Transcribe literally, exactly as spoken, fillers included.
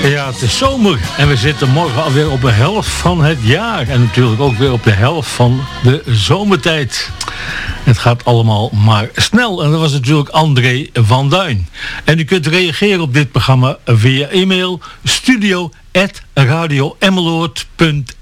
Ja, het is zomer en we zitten morgen alweer op de helft van het jaar. En natuurlijk ook weer op de helft van de zomertijd. Het gaat allemaal maar snel. En dat was natuurlijk André van Duin. En u kunt reageren op dit programma via e-mail studio at radio emmeloord punt